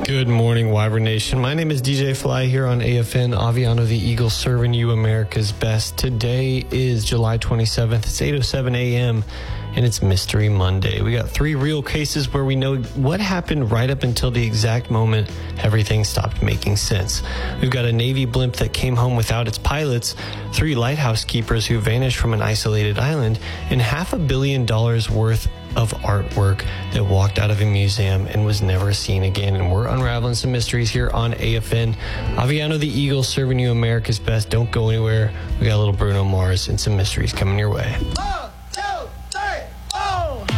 Good morning, Wyvern Nation. My name is DJ Fly here on AFN, Aviano the Eagle, serving you America's best. Today is July 27th. It's 8:07 a.m., and it's Mystery Monday. We got 3 real cases where we know what happened right up until the exact moment everything stopped making sense. We've got a Navy blimp that came home without its pilots, 3 lighthouse keepers who vanished from an isolated island, and $500 million worth of artwork that walked out of a museum and was never seen again. And we're unraveling some mysteries here on AFN. Aviano the Eagle, serving you America's best. Don't go anywhere. We got a little Bruno Mars and some mysteries coming your way.